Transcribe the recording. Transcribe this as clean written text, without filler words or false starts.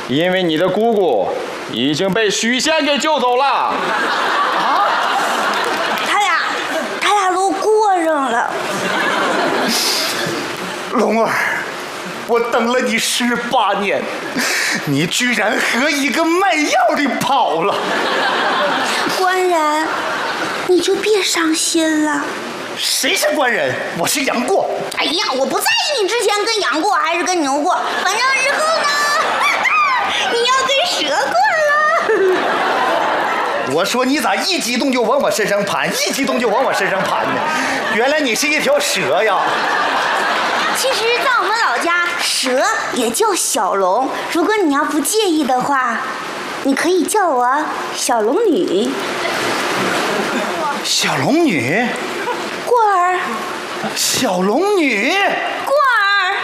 因为你的姑姑已经被许仙给救走了。 啊？ 他俩都过上了。 龙儿，我等了你18年，你居然和一个卖药的跑了。 官人，你就别伤心了。 谁是官人？我是杨过。 哎呀，我不在意你之前跟杨过还是跟牛过，反正日后呢，你要跟蛇过了。 我说你咋一激动就往我身上盘，一激动就往我身上盘呢？原来你是一条蛇呀！ 其实，在我们老家，蛇也叫小龙。如果你要不介意的话，你可以叫我小龙女。 小龙女， 过儿， 小龙女， 过